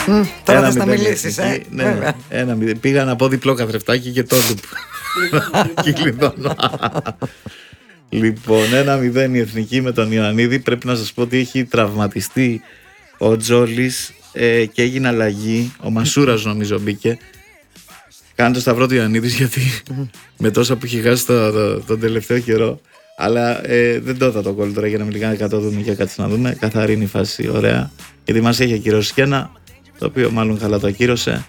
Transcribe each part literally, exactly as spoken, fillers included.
Mm, τώρα θα στα μιλήσεις, ε. Ναι, ναι. Ένα, πήγα να πω διπλό καθρεφτάκι και τότε και κλειδώνω. Λοιπόν, ένα μηδέν η Εθνική με τον Ιωαννίδη. Πρέπει να σας πω ότι έχει τραυματιστεί ο Τζόλης ε, και έγινε αλλαγή. Ο Μασούρας νομίζω μπήκε. Κάνει το σταυρό του Ιωαννίδης, γιατί με τόσα που έχει χάσει το, το, τον τελευταίο καιρό. Αλλά ε, δεν το θα το κόλλει τώρα για να μην λιγάνε κατά δούμε και κάτσε να δούμε. Καθαρή είναι η φάση, ωραία. Γιατί μας έχει ακυρώσει και ένα, το οποίο μάλλον καλά το ακύρωσε.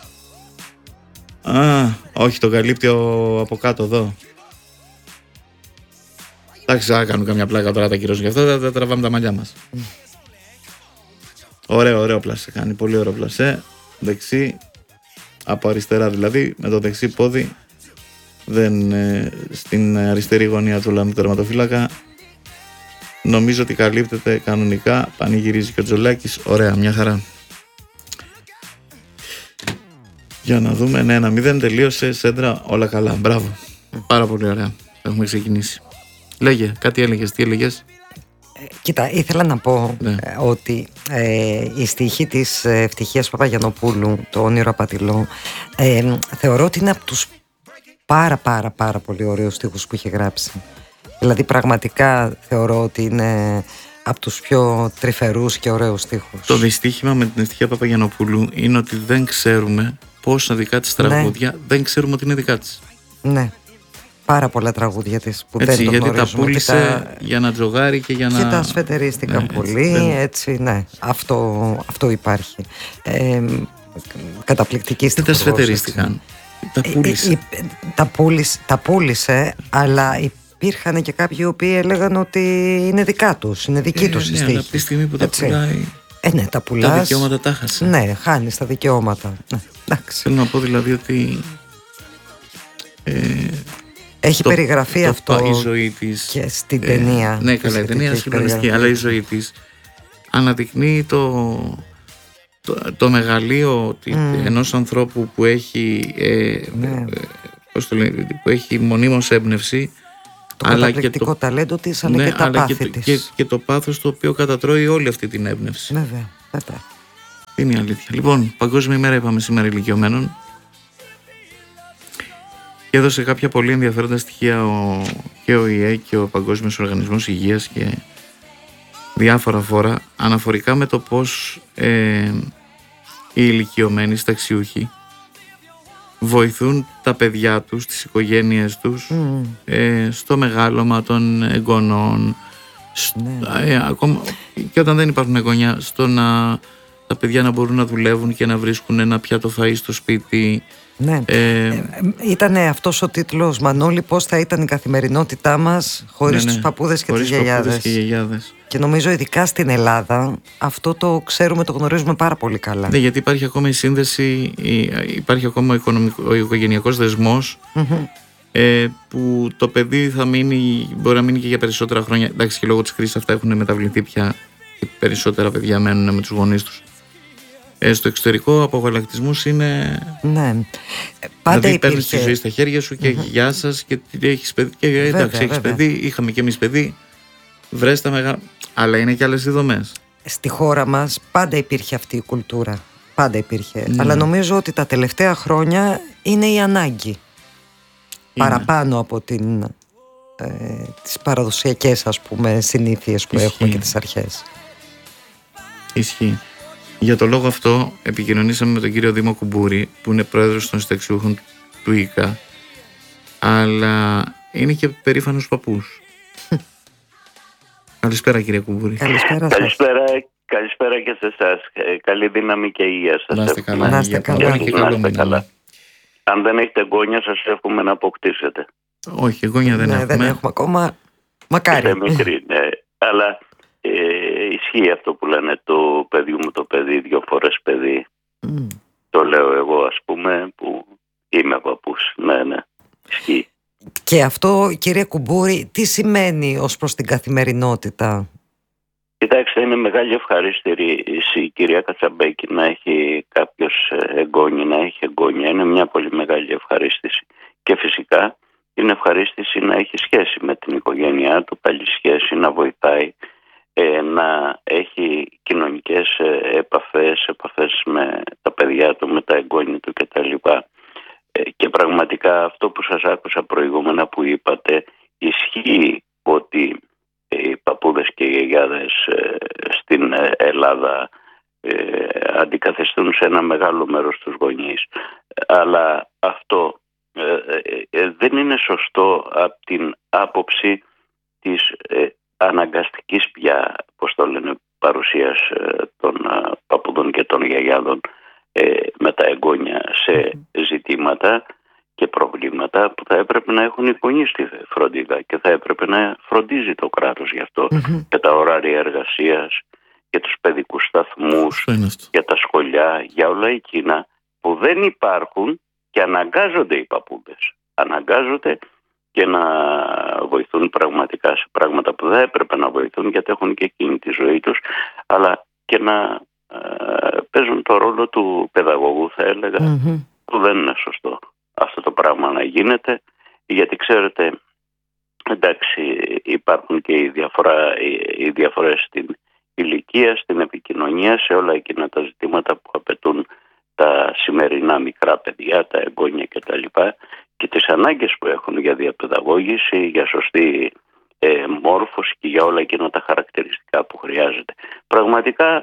Α, όχι, το καλύπτει ο, από κάτω εδώ. Εντάξει, θα κάνουν καμιά πλάκα τώρα, τα ακυρώσουν και αυτό, θα, θα τραβάμε τα μαλλιά μας. Ωραίο, ωραίο πλασέ, κάνει πολύ ωραίο πλασέ. Δεξί, από αριστερά δηλαδή, με το δεξί πόδι. Δεν, ε, στην αριστερή γωνία του Ολλανδού τερματοφύλακα. Νομίζω ότι καλύπτεται κανονικά. Πανηγυρίζει και ο Τζολάκης. Ωραία, μια χαρά. Για να δούμε. Ναι, ένα μηδέν, τελείωσε. Σέντρα, όλα καλά. Μπράβο. Πάρα πολύ ωραία. Έχουμε ξεκινήσει. Λέγε, κάτι έλεγες, τι έλεγες? Ε, κοίτα, ήθελα να πω ναι. ε, ότι ε, η στίχη της Ευτυχίας Παπαγιαννοπούλου, το Όνειρο Απατηλό, ε, θεωρώ ότι είναι από τους πάρα πάρα πάρα πολύ ωραίους στίχους που είχε γράψει. Δηλαδή πραγματικά θεωρώ ότι είναι από τους πιο τρυφερούς και ωραίους στίχους. Το δυστύχημα με την Ευτυχία Παπαγιαννοπούλου είναι ότι δεν ξέρουμε πόσα δικά της τραγούδια, ναι. δεν ξέρουμε ότι είναι δικά της. Ναι, πάρα πολλά τραγούδια της που έτσι, δεν το γιατί γνωρίζουμε. Τα πούλησε τα... για να τζογάρει και για να... Και τα σφετερίστηκαν ναι, πολύ, έτσι, δεν... έτσι ναι, αυτό, αυτό υπάρχει. Ε, καταπληκτική στίχη. Δεν τα σφετερίστηκαν. Τα πούλησε. Ε, ε, τα, πούλησε, τα πούλησε, αλλά υπήρχαν και κάποιοι οι οποίοι έλεγαν ότι είναι δικά τους, είναι δική ε, τους η ναι, στίχη. Αλλά από τη στιγμή που τα πουλάει, ε, ναι, τα πουλάς, τα δικαιώματα τα χάσε. Ναι, χάνεις τα δικαιώματα. Ναι, εντάξει. Θέλω να πω δηλαδή ότι ε, έχει το, περιγραφεί το, αυτό το, η ζωή της, και στην ε, ταινία. Ναι, καλά, η ταινία συγκλονιστική, αλλά η ζωή της αναδεικνύει το... Το, το μεγαλείο mm. ενός ανθρώπου που έχει, ε, ναι. ε, το λέει, που έχει μονίμως έμπνευση, το αλλά καταπληκτικό και το ταλέντο της, αλλά ναι, και τα αλλά πάθη και, της και, και το πάθος το οποίο κατατρώει όλη αυτή την έμπνευση. Βέβαια, βέβαια. Είναι η αλήθεια. Λοιπόν, Παγκόσμια ημέρα είπαμε σήμερα ηλικιωμένων, και έδωσε κάποια πολύ ενδιαφέροντα στοιχεία ο, και ο ΙΕ και ο Παγκόσμιος Οργανισμός Υγείας και διάφορα φόρα αναφορικά με το πώς ε, οι ηλικιωμένοι συνταξιούχοι βοηθούν τα παιδιά τους, τις οικογένειες τους mm. ε, στο μεγάλωμα των εγγονών mm. ε, ακόμα, και όταν δεν υπάρχουν εγγονιά, στο να τα παιδιά να μπορούν να δουλεύουν και να βρίσκουν ένα πιάτο φαΐ στο σπίτι. Ναι. Ε, ε, ήταν αυτός ο τίτλος, Μανώλη, πώς θα ήταν η καθημερινότητά μας χωρίς ναι, ναι. τους παππούδες και χωρίς τις γιαγιάδες. Και, γιαγιάδες. Και νομίζω ειδικά στην Ελλάδα αυτό το ξέρουμε, το γνωρίζουμε πάρα πολύ καλά. Ναι, γιατί υπάρχει ακόμα η σύνδεση, υπάρχει ακόμα ο, οικονομικό, ο οικογενειακός δεσμός mm-hmm. ε, που το παιδί θα μείνει, μπορεί να μείνει και για περισσότερα χρόνια. Εντάξει, και λόγω της κρίσης αυτά έχουν μεταβληθεί πια και περισσότερα παιδιά μένουν με τους γονείς τους. Ε, στο εξωτερικό, ο απογαλακτισμός είναι. Ναι. Πάντα δηλαδή, υπήρχε. Παίρνεις τη ζωή στα χέρια σου και mm-hmm. γεια σας και έχεις παιδί. Και βέβαια, εντάξει, έχεις παιδί, είχαμε και εμείς παιδί. Βρες τα μεγάλα. Αλλά είναι και άλλες δομές. Στη χώρα μας πάντα υπήρχε αυτή η κουλτούρα. Πάντα υπήρχε. Mm. Αλλά νομίζω ότι τα τελευταία χρόνια είναι η ανάγκη. Είναι. Παραπάνω από την, ε, τις παραδοσιακές, ας πούμε, συνήθειες που Ισχύει. έχουμε και τις αρχές. Ισχύει. Για το λόγο αυτό επικοινωνήσαμε με τον κύριο Δήμο Κουμπούρη, που είναι πρόεδρος των συνταξιούχων του ΙΚΑ, αλλά είναι και περήφανος παππούς. Καλησπέρα, κύριε Κουμπούρη. Καλησπέρα, καλησπέρα, καλησπέρα και σε εσάς. Καλή δύναμη και υγεία σας. Να είστε καλά. Να είστε καλά. Και καλό καλά. Αν δεν έχετε εγγόνια, σας εύχομαι να αποκτήσετε. Όχι, εγγόνια δεν ναι, έχουμε. Δεν έχουμε ακόμα. Μακάρι. Είστε μικροί, ναι. Αλλά ε, ισχύει αυτό που λένε, το παιδί μου το παιδί, δύο φορές παιδί. Mm. Το λέω εγώ, ας πούμε, που είμαι παππούς. Ναι, ναι. Ισχύει. Και αυτό, κύριε Κουμπούρη, τι σημαίνει ως προς την καθημερινότητα? Κοιτάξτε, είναι μεγάλη ευχαρίστηση η κυρία Κατσαμπέκη να έχει κάποιος εγγόνι, να έχει εγγόνια. Είναι μια πολύ μεγάλη ευχαρίστηση. Και φυσικά είναι ευχαρίστηση να έχει σχέση με την οικογένειά του, καλή σχέση, να βοηθάει, ε, να έχει κοινωνικές επαφές, επαφές με φυσικά αυτό που σας άκουσα προηγούμενα που είπατε ισχύει, ότι οι παππούδες και οι γιαγιάδες στην Ελλάδα ε, αντικαθιστούν σε ένα μεγάλο μέρος τους γονείς. Αλλά αυτό ε, ε, δεν είναι σωστό από την άποψη της ε, αναγκαστικής πια, πώς το λένε, παρουσίας ε, των ε, παππούδων και των γιαγιάδων ε, με τα εγγόνια σε ζητήματα και προβλήματα που θα έπρεπε να έχουν οι γονείς στη φροντίδα και θα έπρεπε να φροντίζει το κράτος γι' αυτό, mm-hmm. για τα ωράρια εργασίας, για τους παιδικούς σταθμούς, για τα σχολιά, για όλα εκείνα που δεν υπάρχουν και αναγκάζονται οι παππούδες. Αναγκάζονται και να βοηθούν πραγματικά σε πράγματα που δεν έπρεπε να βοηθούν, γιατί έχουν και εκείνη τη ζωή τους, αλλά και να ε, παίζουν το ρόλο του παιδαγωγού, θα έλεγα, mm-hmm. που δεν είναι σωστό αυτό το πράγμα να γίνεται, γιατί ξέρετε, εντάξει, υπάρχουν και οι, διαφορά, οι διαφορές στην ηλικία, στην επικοινωνία, σε όλα εκείνα τα ζητήματα που απαιτούν τα σημερινά μικρά παιδιά, τα εγγόνια κτλ. Και τις ανάγκες που έχουν για διαπαιδαγώγηση, για σωστή ε, μόρφωση και για όλα εκείνα τα χαρακτηριστικά που χρειάζεται. Πραγματικά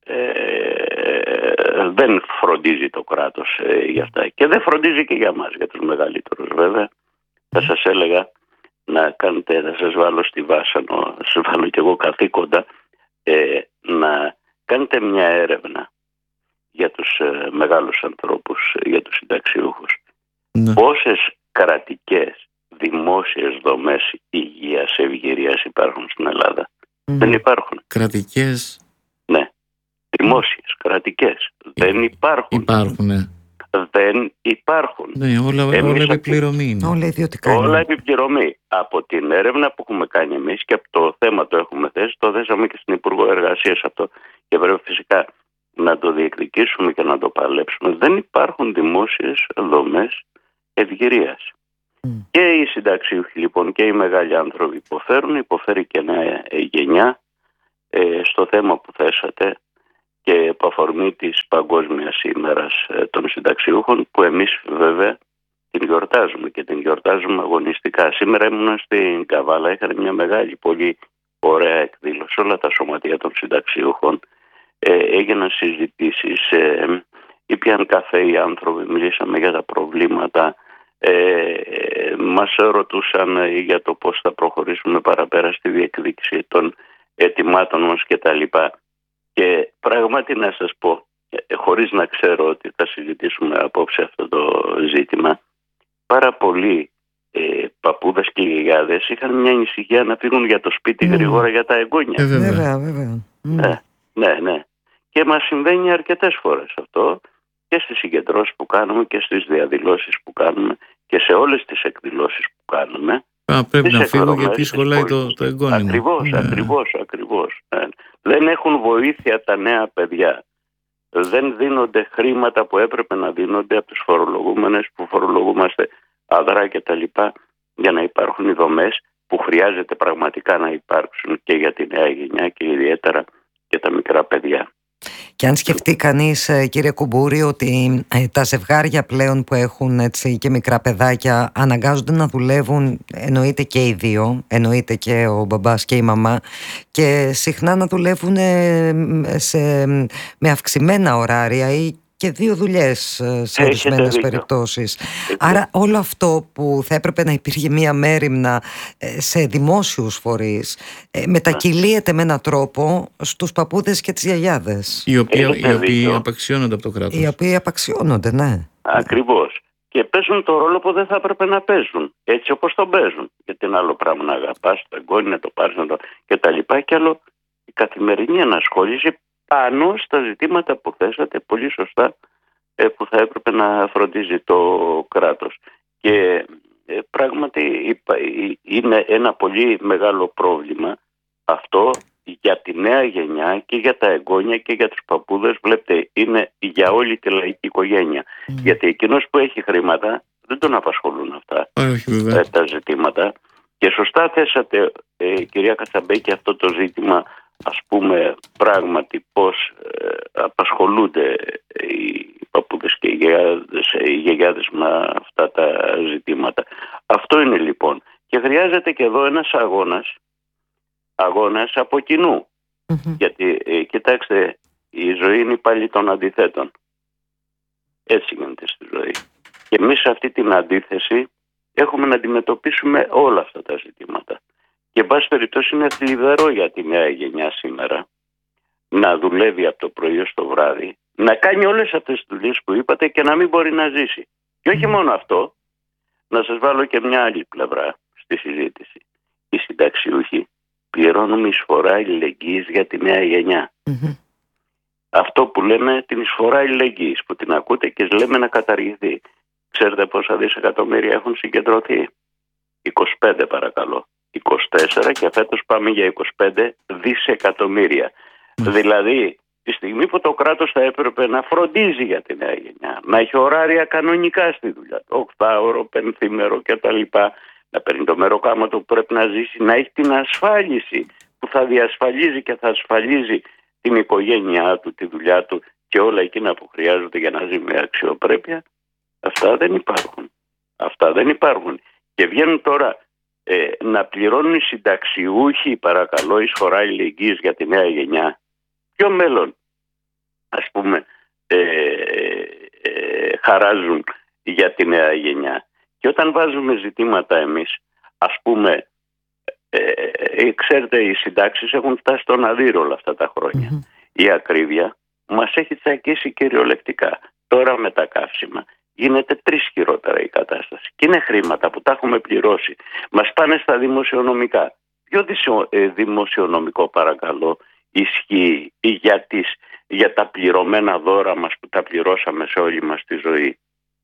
Ε, δεν φροντίζει το κράτος ε, για αυτά και δεν φροντίζει και για μας, για τους μεγαλύτερους βέβαια. Θα σας έλεγα να κάνετε, θα σας βάλω στη βάσανο, σας βάλω και εγώ καθήκοντα, ε, να κάνετε μια έρευνα για τους ε, μεγάλους ανθρώπους, για τους συνταξιούχους. Ναι. Πόσες κρατικές δημόσιες δομές υγείας, ευγυρίας υπάρχουν στην Ελλάδα? Mm. Δεν υπάρχουν. Κρατικές? Ναι. Δημόσιες, κρατικές. Υ- δεν υπάρχουν. Υπάρχουν, ναι. Δεν υπάρχουν. Ναι, όλα, όλα επιπληρωμή είναι. Όλα ιδιωτικά. Όλα επιπληρωμή. Από την έρευνα που έχουμε κάνει εμείς και από το θέμα το έχουμε θέσει, το θέσαμε και στην Υπουργό Εργασίας αυτό. Και πρέπει φυσικά να το διεκδικήσουμε και να το παλέψουμε. Δεν υπάρχουν δημόσιες δομές ευγυρίας. Mm. Και οι συνταξιούχοι λοιπόν και οι μεγάλοι άνθρωποι υποφέρουν, υποφέρει και νέα γενιά ε, στο θέμα που θέσατε, και επ' αφορμή της Παγκόσμιας ημέρας των συνταξιούχων, που εμείς βέβαια την γιορτάζουμε και την γιορτάζουμε αγωνιστικά. Σήμερα ήμουν στην Καβάλα, είχαν μια μεγάλη, πολύ ωραία εκδήλωση, όλα τα σωματεία των συνταξιούχων. Ε, έγιναν συζητήσεις, ε, ήπιαν καφέ οι άνθρωποι, μιλήσαμε για τα προβλήματα, ε, μας ρωτούσαν για το πώς θα προχωρήσουμε παραπέρα στη διεκδίκηση των αιτημάτων μας κτλ. Και πράγματι να σας πω, χωρίς να ξέρω ότι θα συζητήσουμε απόψε αυτό το ζήτημα, πάρα πολλοί ε, παππούδες και γιαγιάδες είχαν μια ανησυχία να φύγουν για το σπίτι mm. γρήγορα για τα εγγόνια. Ε, βέβαια, βέβαια. Ναι, ναι, ναι. Και μας συμβαίνει αρκετές φορές αυτό, και στις συγκεντρώσεις που κάνουμε και στις διαδηλώσεις που κάνουμε και σε όλες τις εκδηλώσεις που κάνουμε. Α, πρέπει να φύγω γιατί σχολάει το, το εγγόνι μου. Ακριβώς, ναι. ακριβώς, ακριβώς. Ναι. Δεν έχουν βοήθεια τα νέα παιδιά. Δεν δίνονται χρήματα που έπρεπε να δίνονται από τους φορολογούμενες που φορολογούμαστε αδρά και τα λοιπά, για να υπάρχουν οι δομές που χρειάζεται πραγματικά να υπάρξουν και για τη νέα γενιά και ιδιαίτερα για τα μικρά παιδιά. Και αν σκεφτεί κανείς, κύριε Κουμπούρη, ότι ε, τα ζευγάρια πλέον που έχουν έτσι, και μικρά παιδάκια αναγκάζονται να δουλεύουν, εννοείται και οι δύο, εννοείται και ο μπαμπάς και η μαμά, και συχνά να δουλεύουν σε, με αυξημένα ωράρια ή και δύο δουλειές σε ορισμένες περιπτώσεις. Άρα όλο αυτό που θα έπρεπε να υπήρχε μία μέριμνα σε δημόσιους φορείς μετακυλίεται με έναν τρόπο στους παππούδες και τις γιαγιάδες, οι οποίοι, οι οποίοι απαξιώνονται από το κράτος. Οι οποίοι απαξιώνονται, ναι. Ακριβώς. Και παίζουν το ρόλο που δεν θα έπρεπε να παίζουν, έτσι όπως το παίζουν. Γιατί είναι άλλο πράγμα να αγαπάς το εγγόνι, να το πάρεις να το... και τα λοιπά, και άλλο η καθημερινή ανασχόληση πάνω στα ζητήματα που θέσατε πολύ σωστά, που θα έπρεπε να φροντίζει το κράτος. Και ε, πράγματι είναι ένα πολύ μεγάλο πρόβλημα αυτό για τη νέα γενιά και για τα εγγόνια και για τους παππούδες. Βλέπετε, είναι για όλη τη λαϊκή οικογένεια. Mm. Γιατί εκείνος που έχει χρήματα δεν τον απασχολούν αυτά Όχι, ε, τα ζητήματα. Και σωστά θέσατε, ε, κυρία Κατσαμπέκη, αυτό το ζήτημα, ας πούμε, πράγματι πώς ε, απασχολούνται οι παππούδες και οι γιαγιάδες, οι γιαγιάδες με αυτά τα ζητήματα. Αυτό είναι λοιπόν. Και χρειάζεται και εδώ ένας αγώνας, αγώνας από κοινού. Mm-hmm. Γιατί, ε, κοιτάξτε, η ζωή είναι πάλι των αντιθέτων. Έτσι γίνεται στη ζωή. Και εμείς σε αυτή την αντίθεση έχουμε να αντιμετωπίσουμε όλα αυτά τα ζητήματα. Και εν πάση περιπτώσει είναι θλιβερό για τη νέα γενιά σήμερα να δουλεύει από το πρωί ως το βράδυ, να κάνει όλες αυτές τις δουλειές που είπατε και να μην μπορεί να ζήσει. Και όχι μόνο αυτό, να σας βάλω και μια άλλη πλευρά στη συζήτηση. Οι συνταξιούχοι πληρώνουν εισφορά αλληλεγγύης για τη νέα γενιά. Mm-hmm. Αυτό που λέμε την εισφορά αλληλεγγύης, που την ακούτε και λέμε να καταργηθεί. Ξέρετε πόσα δισεκατομμύρια έχουν συγκεντρωθεί? είκοσι πέντε παρακαλώ. είκοσι τέσσερα και φέτος πάμε για είκοσι πέντε δισεκατομμύρια. Mm. Δηλαδή, τη στιγμή που το κράτος θα έπρεπε να φροντίζει για τη νέα γενιά, να έχει ωράρια κανονικά στη δουλειά του, οκτάωρο, πενθήμερο κτλ., να παίρνει το μεροκάμα του που πρέπει να ζήσει, να έχει την ασφάλιση που θα διασφαλίζει και θα ασφαλίζει την οικογένειά του, τη δουλειά του και όλα εκείνα που χρειάζονται για να ζει με αξιοπρέπεια. Αυτά δεν υπάρχουν. Αυτά δεν υπάρχουν. Και βγαίνουν τώρα ε, να πληρώνουν οι συνταξιούχοι, παρακαλώ, εισφορά αλληλεγγύης για τη νέα γενιά. Ποιο μέλλον, ας πούμε, ε, ε, χαράζουν για τη νέα γενιά? Και όταν βάζουμε ζητήματα εμείς, ας πούμε, ε, ε, ξέρετε, οι συντάξεις έχουν φτάσει στον αδύρο όλα αυτά τα χρόνια. Mm-hmm. Η ακρίβεια μας έχει τσακίσει κυριολεκτικά. Τώρα με τα καύσιμα γίνεται τρεις χειρότερα η κατάσταση. Και είναι χρήματα που τα έχουμε πληρώσει. Μας πάνε στα δημοσιονομικά. Ποιο δημοσιονομικό, παρακαλώ, ισχύει για, τις, για τα πληρωμένα δώρα μας που τα πληρώσαμε σε όλη μας τη ζωή?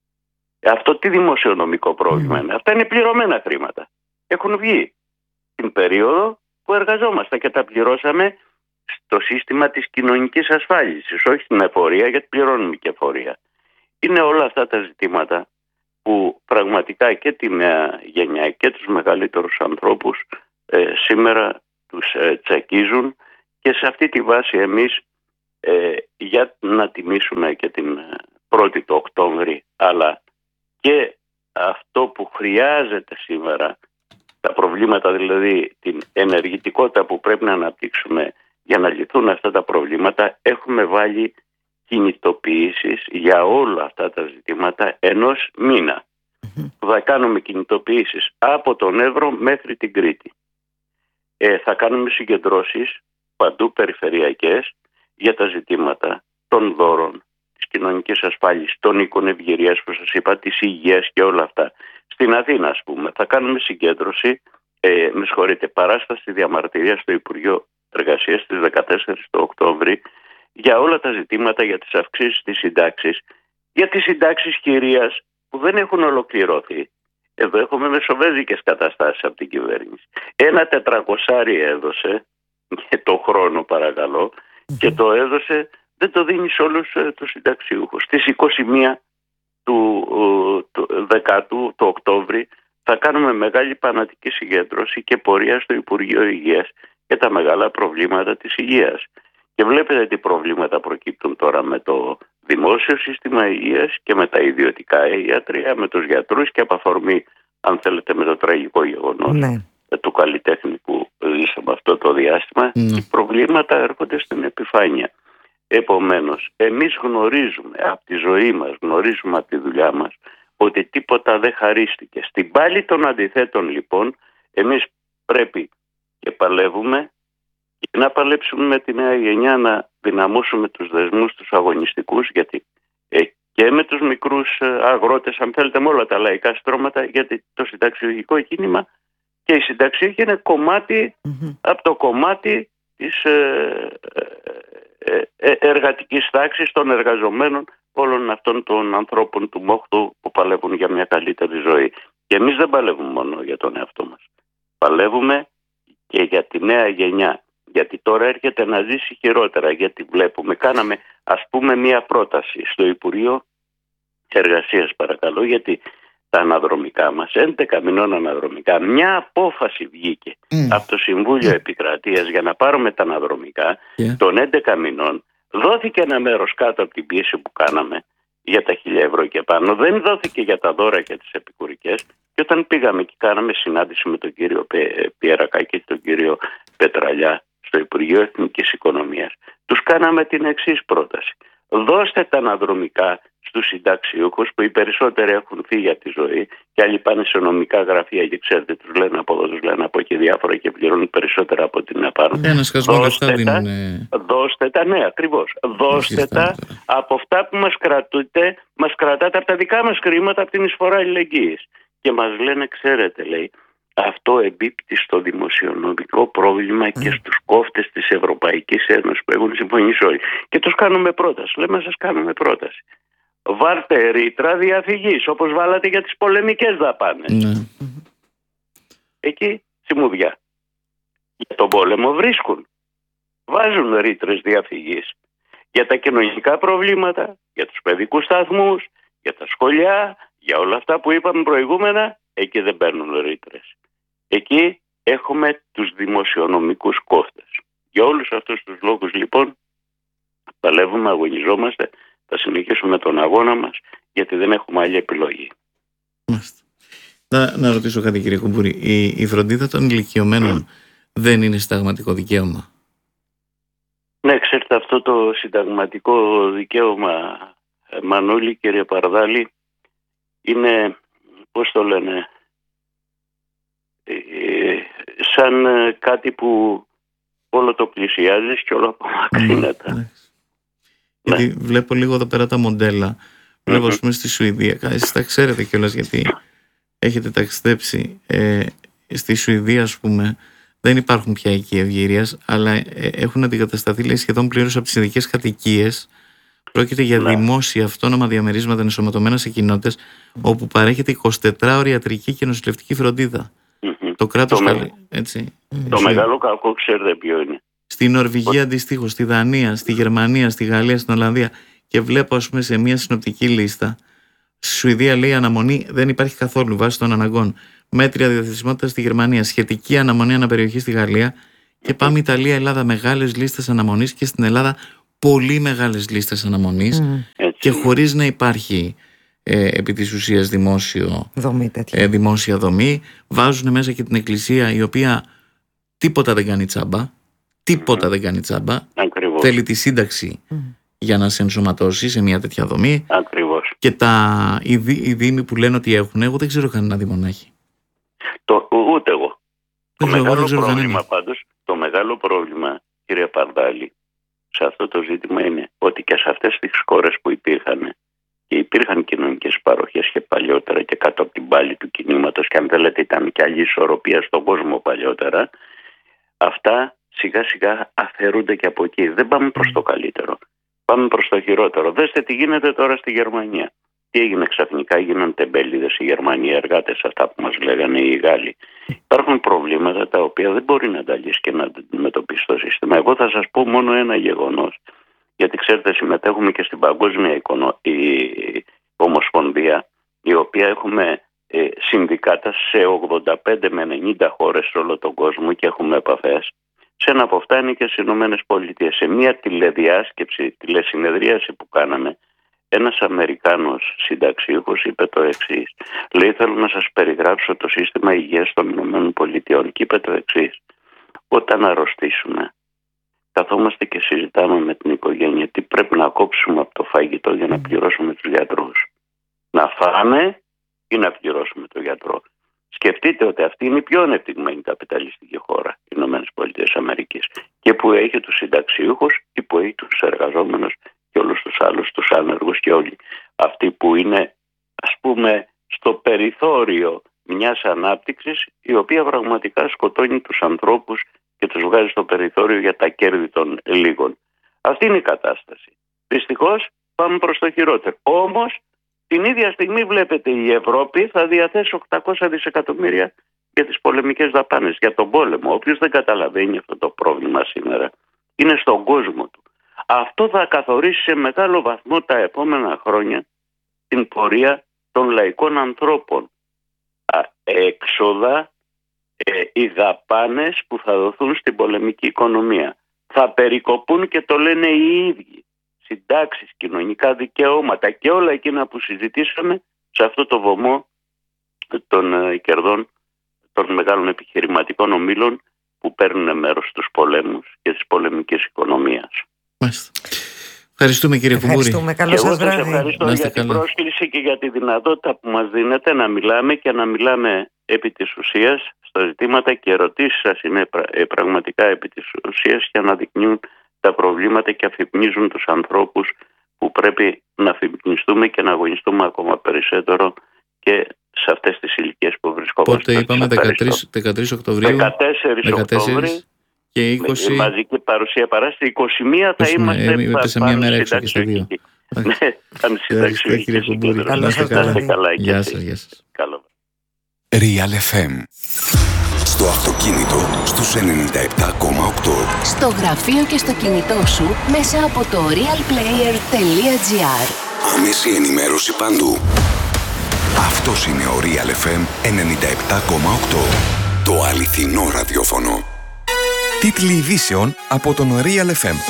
Αυτό τι δημοσιονομικό πρόβλημα είναι? Αυτά είναι πληρωμένα χρήματα. Έχουν βγει την περίοδο που εργαζόμαστε και τα πληρώσαμε στο σύστημα της κοινωνικής ασφάλισης, όχι στην εφορία, γιατί πληρώνουμε και εφορία. Είναι όλα αυτά τα ζητήματα που πραγματικά και τη νέα γενιά και τους μεγαλύτερους ανθρώπους ε, σήμερα τους ε, τσακίζουν, και σε αυτή τη βάση εμείς ε, για να τιμήσουμε και την πρώτη του Οκτώβρη, αλλά και αυτό που χρειάζεται σήμερα, τα προβλήματα, δηλαδή την ενεργητικότητα που πρέπει να αναπτύξουμε για να λυθούν αυτά τα προβλήματα, έχουμε βάλει κινητοποιήσεις για όλα αυτά τα ζητήματα ενός μήνα. Mm-hmm. Θα κάνουμε κινητοποιήσεις από τον Εύρο μέχρι την Κρήτη. Ε, θα κάνουμε συγκεντρώσεις παντού περιφερειακές για τα ζητήματα των δώρων, της κοινωνικής ασφάλισης, των οίκων ευγυρίας που σας είπα, της υγείας και όλα αυτά. Στην Αθήνα, ας πούμε, θα κάνουμε συγκέντρωση, ε, με συγχωρείτε, παράσταση διαμαρτυρία στο Υπουργείο Εργασίας στις δεκατέσσερις του Οκτώβρη για όλα τα ζητήματα, για τις αυξήσεις της συντάξης, για τις συντάξεις χειρίας που δεν έχουν ολοκληρωθεί. Εδώ έχουμε μεσοβέζικες καταστάσεις από την κυβέρνηση. Ένα τετρακοσάρι έδωσε και το χρόνο, παρακαλώ, και το έδωσε, δεν το δίνει σε όλους ε, τους συνταξιούχους. Στις είκοσι μία του, του δεκάτου του Οκτώβρη θα κάνουμε μεγάλη πανατική συγκέντρωση και πορεία στο Υπουργείο Υγείας για τα μεγάλα προβλήματα της υγείας. Και βλέπετε τι προβλήματα προκύπτουν τώρα με το δημόσιο σύστημα υγείας και με τα ιδιωτικά ιατρία, με τους γιατρούς και από αφορμή, αν θέλετε, με το τραγικό γεγονός ναι. του καλλιτέχνη που ζήσαμε αυτό το διάστημα. Ναι. Οι προβλήματα έρχονται στην επιφάνεια. Επομένως, εμείς γνωρίζουμε από τη ζωή μας, γνωρίζουμε από τη δουλειά μας, ότι τίποτα δεν χαρίστηκε. Στην πάλη των αντιθέτων, λοιπόν, εμείς πρέπει και παλεύουμε και να παλέψουμε με τη νέα γενιά, να δυναμώσουμε τους δεσμούς τους αγωνιστικούς, γιατί ε, και με τους μικρούς ε, αγρότες, αν θέλετε, με όλα τα λαϊκά στρώματα, γιατί το συνταξιουργικό κίνημα και η συνταξιούχοι είναι κομμάτι mm-hmm. από το κομμάτι της ε, ε, ε, εργατικής τάξης, των εργαζομένων, όλων αυτών των ανθρώπων του μόχθου που παλεύουν για μια καλύτερη ζωή. Και εμείς δεν παλεύουμε μόνο για τον εαυτό μας. Παλεύουμε και για τη νέα γενιά. Γιατί τώρα έρχεται να ζήσει χειρότερα. Γιατί βλέπουμε, κάναμε ας πούμε μια πρόταση στο Υπουργείο Εργασίας, παρακαλώ, γιατί τα αναδρομικά μας, έντεκα μηνών αναδρομικά, μια απόφαση βγήκε mm. από το Συμβούλιο mm. Επικρατείας για να πάρουμε τα αναδρομικά yeah. των έντεκα μηνών. Δόθηκε ένα μέρος κάτω από την πίεση που κάναμε για τα χίλια ευρώ και πάνω. Δεν δόθηκε για τα δώρα και τις επικουρικές. Και όταν πήγαμε και κάναμε συνάντηση με τον κύριο Πιερακάκη και τον κύριο Πετραλιά στο Υπουργείο Εθνικής Οικονομίας, τους κάναμε την εξής πρόταση. Δώστε τα αναδρομικά στους συνταξιούχους, που οι περισσότεροι έχουν φύγει για τη ζωή και άλλοι πάνε σε νομικά γραφεία και ξέρετε, τους λένε από εδώ, τους λένε από εκεί διάφορα και πληρώνουν περισσότερα από την επάνω. Ένα σκασμό λεφτά δίνουν. Δώστε τα, ναι, ακριβώς. Δώστε τα από αυτά που μας κρατούτε, μας κρατάτε από τα δικά μας χρήματα, από την εισφορά αλληλεγγύης. Και μας λένε, ξέρετε, λέει, αυτό εμπίπτει στο δημοσιονομικό πρόβλημα mm. και στους κόφτες της Ευρωπαϊκής Ένωσης που έχουν συμφωνήσει όλοι. Και τους κάνουμε πρόταση. Λέμε, σας κάνουμε πρόταση. Βάλτε ρήτρα διαφυγής, όπως βάλατε για τις πολεμικές δαπάνες. Mm. Εκεί, σημουδιά. Για τον πόλεμο βρίσκουν. Βάζουν ρήτρες διαφυγής. Για τα κοινωνικά προβλήματα, για τους παιδικούς σταθμούς, για τα σχολεία, για όλα αυτά που είπαμε προηγούμενα, εκεί δεν παίρνουν ρήτρες. Εκεί έχουμε τους δημοσιονομικούς κόφτες. Για όλους αυτούς τους λόγους λοιπόν παλεύουμε, αγωνιζόμαστε, θα συνεχίσουμε τον αγώνα μας, γιατί δεν έχουμε άλλη επιλογή. Να, να ρωτήσω κάτι, κύριε Κουμπούρη, η, η φροντίδα των ηλικιωμένων mm. δεν είναι συνταγματικό δικαίωμα? Ναι, ξέρετε, αυτό το συνταγματικό δικαίωμα, Μανώλη, κύριε Παρδάλη, είναι, πώς το λένε, ε, σαν κάτι που όλο το πλησιάζεις και όλο απομακρύνεται. Ναι. Γιατί ναι. βλέπω λίγο εδώ πέρα τα μοντέλα. Βλέπω, ας πούμε, στη Σουηδία. Εσείς τα ξέρετε κιόλας, γιατί έχετε ταξιδέψει. Ε, στη Σουηδία, ας πούμε, δεν υπάρχουν πια εκεί ευγυρίας, αλλά ε, έχουν αντικατασταθεί, λέει, σχεδόν πλήρως από τις ειδικές κατοικίες. Πρόκειται για ναι. δημόσια αυτόνομα διαμερίσματα ενσωματωμένα σε κοινότητες, όπου παρέχεται εικοσιτετράωρη ιατρική και νοσηλευτική φροντίδα. Mm-hmm. Το κράτος το, καλεί, έτσι. το mm. μεγάλο κακό, ξέρετε ποιο είναι? Στη Νορβηγία αντιστοίχως, στη Δανία, στη Γερμανία, στη Γαλλία, στην Ολλανδία. Και βλέπω, ας πούμε, σε μια συνοπτική λίστα, στη Σουηδία λέει αναμονή δεν υπάρχει καθόλου βάσει των αναγκών. Μέτρια διαθεσιμότητα στη Γερμανία, σχετική αναμονή αναπεριοχή στη Γαλλία. Και πάμε Ιταλία, Ελλάδα, μεγάλες λίστες αναμονής, και στην Ελλάδα πολύ μεγάλες λίστες αναμονής mm. και χωρίς να υπάρχει ε, επί της ουσίας δημόσιο, δομή, ε, δημόσια δομή. Βάζουν μέσα και την εκκλησία, η οποία τίποτα δεν κάνει τσάμπα. Τίποτα mm. δεν κάνει τσάμπα. Ακριβώς. Θέλει τη σύνταξη mm. για να σε ενσωματώσει σε μια τέτοια δομή. Ακριβώς. Και τα, οι, δή, οι δήμοι που λένε ότι έχουν, εγώ δεν ξέρω κανένα δήμο να έχει. Το, ούτε εγώ. Το εγώ μεγάλο δεν πρόβλημα πάντως, το μεγάλο πρόβλημα, κύριε Παρδάλη, σε αυτό το ζήτημα είναι ότι και σε αυτές τις χώρες που υπήρχαν και υπήρχαν κοινωνικές παροχές και παλιότερα και κάτω από την πάλη του κινήματος, και αν θέλετε ήταν και άλλη ισορροπία στον κόσμο παλιότερα, αυτά σιγά σιγά αφαιρούνται και από εκεί. Δεν πάμε προς το καλύτερο. Πάμε προς το χειρότερο. Δέστε τι γίνεται τώρα στη Γερμανία. Τι έγινε ξαφνικά? Έγιναν τεμπέληδες οι Γερμανοί εργάτες, αυτά που μας λέγανε οι Γάλλοι. Υπάρχουν προβλήματα τα οποία δεν μπορεί να τα λύσει και να αντιμετωπίσει το σύστημα. Εγώ θα σας πω μόνο ένα γεγονός. Γιατί ξέρετε, συμμετέχουμε και στην Παγκόσμια Οικονο... η... Ομοσπονδία, η οποία έχουμε ε, συνδικάτα σε ογδόντα πέντε με ενενήντα χώρες σε όλο τον κόσμο και έχουμε επαφές. Σε ένα από αυτά είναι και στις Ηνωμένες Πολιτείες. Σε μια τηλεδιάσκεψη, τηλεσυνεδρίαση που κάναμε, ένας Αμερικάνος συνταξίουχος είπε το εξής. Λέει, θέλω να σας περιγράψω το σύστημα υγείας των Ηνωμένων Πολιτειών. Και είπε το εξής. Όταν αρρωστήσουμε, καθόμαστε και συζητάμε με την οικογένεια τι πρέπει να κόψουμε από το φαγητό για να πληρώσουμε τους γιατρούς. Να φάμε ή να πληρώσουμε τον γιατρό. Σκεφτείτε ότι αυτή είναι η πιο ανεπτυγμένη καπιταλιστική χώρα, οι Ηνωμένες Πολιτείες Αμερικής, και που έχει τους συνταξιούχους και που έχει τους εργαζόμενους και όλους τους άλλους, τους άνεργους και όλοι αυτοί που είναι, ας πούμε, στο περιθώριο μιας ανάπτυξης, η οποία πραγματικά σκοτώνει τους ανθρώπους και τους βγάζει στο περιθώριο για τα κέρδη των λίγων. Αυτή είναι η κατάσταση. Δυστυχώς πάμε προς το χειρότερο. Όμως την ίδια στιγμή βλέπετε η Ευρώπη θα διαθέσει οκτακόσια δισεκατομμύρια για τις πολεμικές δαπάνες, για τον πόλεμο. Όποιος δεν καταλαβαίνει αυτό το πρόβλημα σήμερα είναι στον κόσμο του. Αυτό θα καθορίσει σε μεγάλο βαθμό τα επόμενα χρόνια την πορεία των λαϊκών ανθρώπων. Έξοδα, ε, οι δαπάνες που θα δοθούν στην πολεμική οικονομία θα περικοπούν και το λένε οι ίδιοι. συντάξεις, κοινωνικά δικαιώματα και όλα εκείνα που συζητήσαμε σε αυτό το βωμό των ε, κερδών των μεγάλων επιχειρηματικών ομίλων που παίρνουν μέρος στους πολέμους και της πολεμικής οικονομίας. Μάλιστα. Ευχαριστούμε κύριε Κουμπούρη. Ευχαριστούμε. Καλό σας βράδυ. Εγώ σας ευχαριστώ να είστε για την καλά. πρόσκληση και για τη δυνατότητα που μας δίνετε να μιλάμε και να μιλάμε επί της ουσίας στα ζητήματα, και οι ερωτήσεις σας είναι πραγματικά επί της ουσίας και αναδεικνύουν τα προβλήματα και αφυπνίζουν τους ανθρώπους που πρέπει να αφυπνιστούμε και να αγωνιστούμε ακόμα περισσότερο και σε αυτές τις ηλικίες που βρισκόμαστε. Πότε είπαμε, δεκατρείς Οκτωβρίου, δεκατέσσερις Οκτώβρη και είκοσι. Μαζική παρουσία παράσταση. είκοσι μία θα είκοσι, είμαστε ε, πάνω σε μία μέρα έξω και στα δύο. Ναι, θα συνταξιούχοι. Κύριε Κουμπούρη, Καλό να είστε σας βράδυ. καλά. Γεια σας, γεια σας. Καλό. Real εφ εμ. Στο αυτοκίνητο στους ενενήντα επτά κόμμα οκτώ. Στο γραφείο και στο κινητό σου μέσα από το real player τελεία τζι άρ. Άμεση ενημέρωση παντού. Αυτός είναι ο Real εφ εμ ενενήντα επτά κόμμα οκτώ. Το αληθινό ραδιόφωνο. Τίτλοι ειδήσεων από τον Real εφ εμ.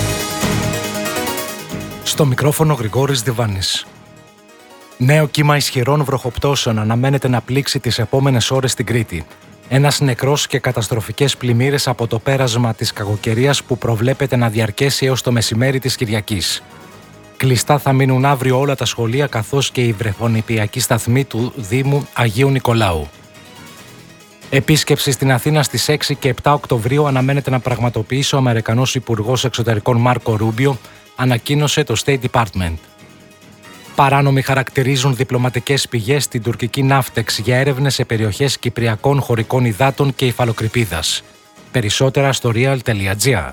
Στο μικρόφωνο Γρηγόρης Διβάνης. Νέο κύμα ισχυρών βροχοπτώσεων αναμένεται να πλήξει τις επόμενες ώρες στην Κρήτη. Ένας νεκρός και καταστροφικές πλημμύρες από το πέρασμα της κακοκαιρίας που προβλέπεται να διαρκέσει έως το μεσημέρι της Κυριακής. Κλειστά θα μείνουν αύριο όλα τα σχολεία, καθώς και οι βρεφονιπιακοί σταθμοί του Δήμου Αγίου Νικολάου. Επίσκεψη στην Αθήνα στις έξι και επτά Οκτωβρίου αναμένεται να πραγματοποιήσει ο Αμερικανός Υπουργός Εξωτερικών Μάρκο Ρούμπιο, ανακοίνωσε το State Department. Παράνομοι χαρακτηρίζουν διπλωματικές πηγές στην τουρκική Ναύτεξ για έρευνες σε περιοχές κυπριακών χωρικών υδάτων και υφαλοκρηπίδας. Περισσότερα στο real τελεία τζι άρ.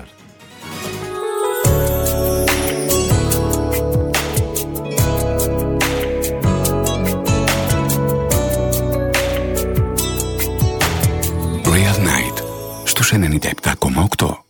Real Night στους ενενήντα επτά κόμμα οκτώ.